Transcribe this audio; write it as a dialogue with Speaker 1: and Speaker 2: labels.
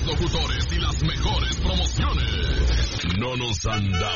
Speaker 1: locutores y las mejores promociones. No nos andamos